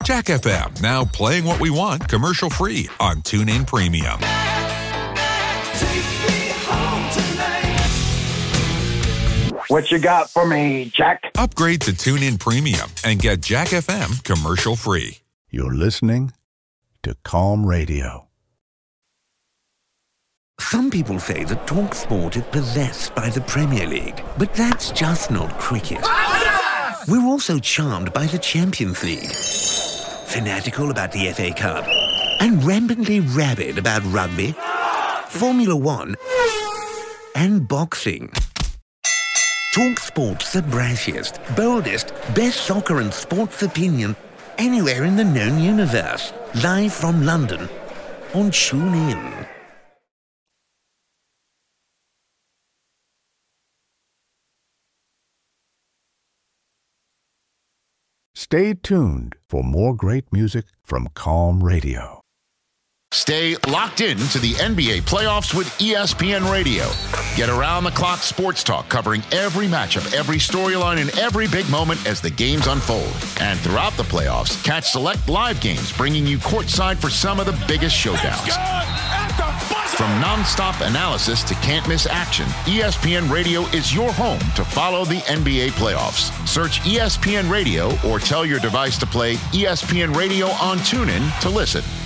Jack FM, now playing what we want commercial-free on TuneIn Premium. What you got for me, Jack? Upgrade to TuneIn Premium and get Jack FM commercial-free. You're listening to Calm Radio. Some people say that TalkSport is possessed by the Premier League, but that's just not cricket. We're also charmed by the Champions League, fanatical about the FA Cup, and rampantly rabid about rugby, Formula One, and boxing. TalkSport's the brashiest, boldest, best soccer and sports opinion anywhere in the known universe. Live from London on TuneIn. Stay tuned for more great music from Calm Radio. Stay locked in to the NBA playoffs with ESPN Radio. Get around-the-clock sports talk covering every matchup, every storyline, and every big moment as the games unfold. And throughout the playoffs, catch select live games bringing you courtside for some of the biggest showdowns. From non-stop analysis to can't-miss action, ESPN Radio is your home to follow the NBA playoffs. Search ESPN Radio or tell your device to play ESPN Radio on TuneIn to listen.